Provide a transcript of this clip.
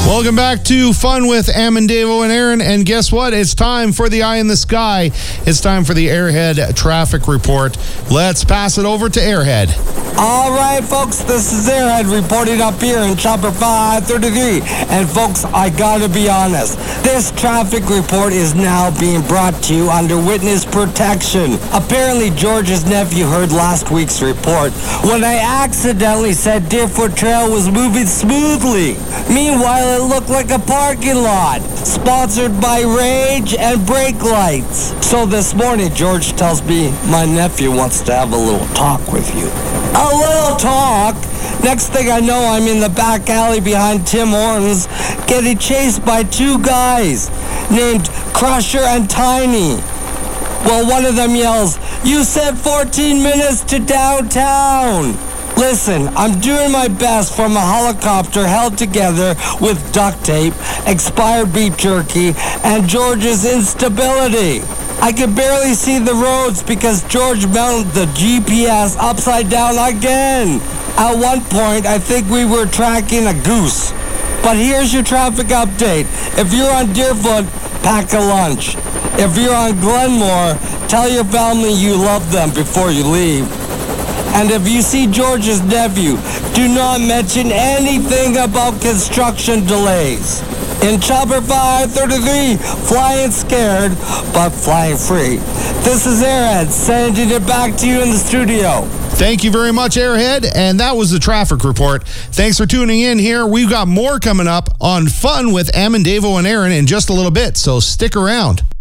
Welcome back to Fun with Amendevo and Aaron. And guess what? It's time for the Eye in the Sky. It's time for the Airhead Traffic Report. Let's pass it over to Airhead. All right, folks, this is Airhead reporting up here in Chopper 533. And, folks, I gotta be honest. This traffic report is now being brought to you under witness protection. Apparently, George's nephew heard last week's report when I accidentally said Deerfoot Trail was moving smoothly. Meanwhile, it looked like a parking lot, sponsored by Rage and Brake Lights. So this morning, George tells me my nephew wants to have a little talk with you. A little talk? Next thing I know, I'm in the back alley behind Tim Hortons, getting chased by two guys named Crusher and Tiny. Well, one of them yells, "You said 14 minutes to downtown." Listen, I'm doing my best from a helicopter held together with duct tape, expired beef jerky, and George's instability. I can barely see the roads because George mounted the GPS upside down again. At one point, I think we were tracking a goose. But here's your traffic update. If you're on Deerfoot, pack a lunch. If you're on Glenmore, tell your family you love them before you leave. And if you see George's nephew, do not mention anything about construction delays. In Chopper 533, flying scared, but flying free. This is Airhead, sending it back to you in the studio. Thank you very much, Airhead. And that was the traffic report. Thanks for tuning in here. We've got more coming up on Fun with Amendevo and Aaron in just a little bit, so stick around.